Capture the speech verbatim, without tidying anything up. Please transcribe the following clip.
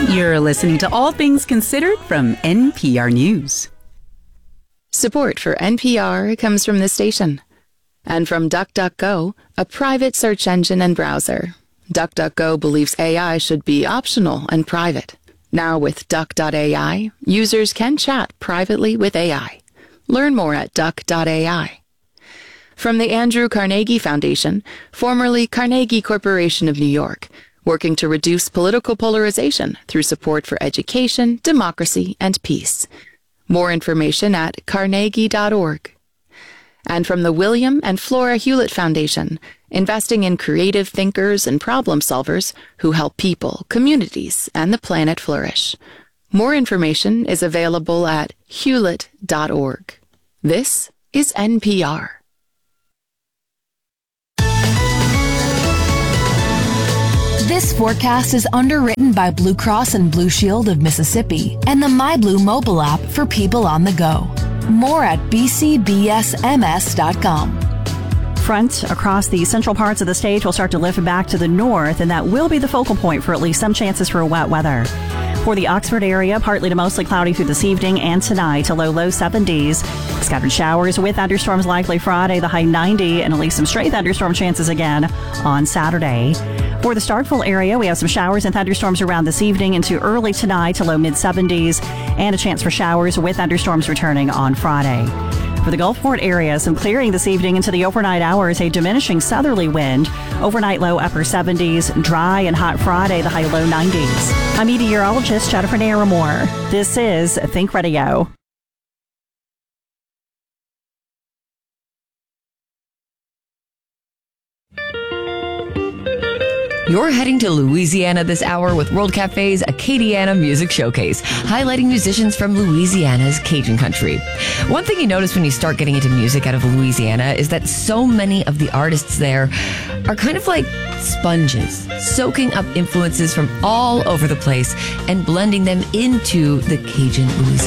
You're listening to All Things Considered from N P R News. Support for N P R comes from this station and from DuckDuckGo, a private search engine and browser. DuckDuckGo believes A I should be optional and private. Now with Duck dot A I, users can chat privately with A I. Learn more at Duck dot A I. From the Andrew Carnegie Foundation, formerly Carnegie Corporation of New York, working to reduce political polarization through support for education, democracy, and peace. More information at carnegie dot org. And from the William and Flora Hewlett Foundation, investing in creative thinkers and problem solvers who help people, communities, and the planet flourish. More information is available at hewlett dot org. This is N P R. This forecast is underwritten by Blue Cross and Blue Shield of Mississippi and the MyBlue mobile app for people on the go. More at b c b s m s dot com. Front across the central parts of the state will start to lift back to the north, and that will be the focal point for at least some chances for wet weather. For the Oxford area, partly to mostly cloudy through this evening and tonight, to low, low seventies. Scattered showers with thunderstorms likely Friday, the high ninety, and at least some stray thunderstorm chances again on Saturday. For the Starkville area, we have some showers and thunderstorms around this evening into early tonight to low mid seventies, and a chance for showers with thunderstorms returning on Friday. For the Gulfport area, some clearing this evening into the overnight hours, a diminishing southerly wind. Overnight low upper seventies, dry and hot Friday, the high low nineties. I'm meteorologist Jennifer Naramore. This is Think Radio. You're heading to Louisiana this hour with World Cafe's Acadiana Music Showcase, highlighting musicians from Louisiana's Cajun country. One thing you notice when you start getting into music out of Louisiana is that so many of the artists there are kind of like sponges, soaking up influences from all over the place and blending them into the Cajun Louisiana.